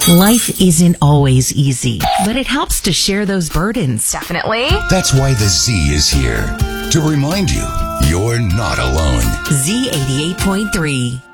Life isn't always easy, but it helps to share those burdens. Definitely. That's why the Z is here, to remind you you're not alone. Z88.3.